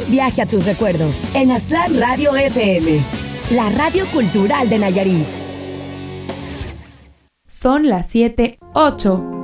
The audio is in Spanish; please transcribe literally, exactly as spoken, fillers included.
Viaje a tus recuerdos en Aztlán Radio F M, la radio cultural de Nayarit. Son las siete, ocho.